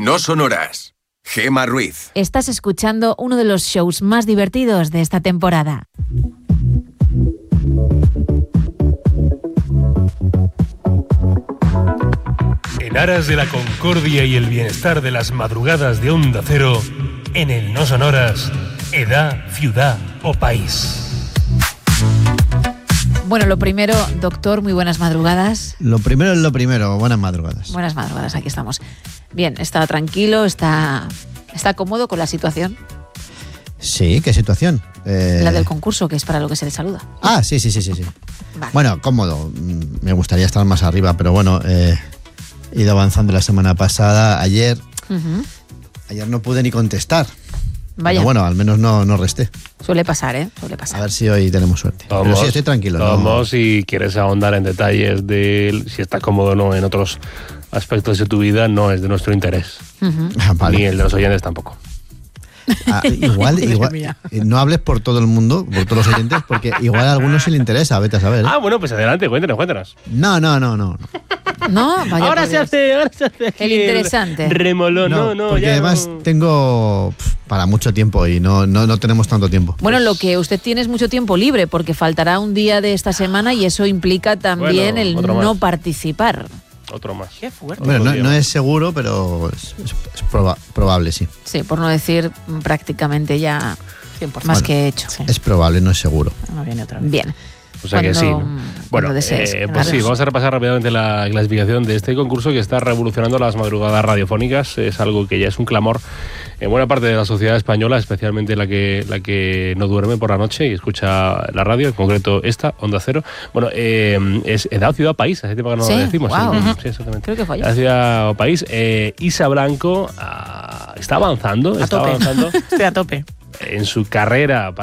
No Sonoras. Gemma Ruiz. Estás escuchando uno de los shows más divertidos de esta temporada. En aras de la concordia y el bienestar de las madrugadas de Onda Cero, en el No Sonoras, edad, ciudad o país. Bueno, lo primero, doctor, muy buenas madrugadas. Lo primero es lo primero, buenas madrugadas. Buenas madrugadas, aquí estamos. Bien, está tranquilo, está cómodo con la situación. Sí, ¿qué situación? La del concurso, que es para lo que se le saluda. Ah, sí. Vale. Bueno, cómodo. Me gustaría estar más arriba, pero bueno, he ido avanzando la semana pasada. Ayer no pude ni contestar. Vaya. Pero bueno, al menos no resté. Suele pasar, ¿eh? Suele pasar. A ver si hoy tenemos suerte. Pero sí, estoy tranquilo. Vamos, si quieres ahondar en detalles de si estás cómodo o no en otros aspectos de tu vida, no es de nuestro interés. Vale. Ni el de los oyentes tampoco. Igual, no hables por todo el mundo, por todos los oyentes, porque igual a algunos sí le interesa, vete a saber. Ah, bueno, pues adelante, cuéntanos. No. No, vaya. Ahora se hace el interesante. Remolón, no, porque ya además no. tengo para mucho tiempo y no tenemos tanto tiempo. Bueno, lo que usted tiene es mucho tiempo libre, porque faltará un día de esta semana y eso implica también el no participar. Otro más. Qué fuerte. Bueno, no es seguro, pero es probable, sí. Sí, por no decir prácticamente ya 100%. Más que hecho. Sí. Es probable, no es seguro. No viene otra vez. Bien. O sea que sí. Bueno, desees, pues sí, vamos a repasar rápidamente la clasificación de este concurso que está revolucionando las madrugadas radiofónicas. Es algo que ya es un clamor en buena parte de la sociedad española, especialmente la que no duerme por la noche y escucha la radio, en concreto esta, Onda Cero. Bueno, es edad, ciudad, país, hace tiempo que no lo decimos. Wow. Sí, exactamente. Creo que fue Edad, ciudad o país. Isa Blanco está avanzando. Estoy a tope. En su carrera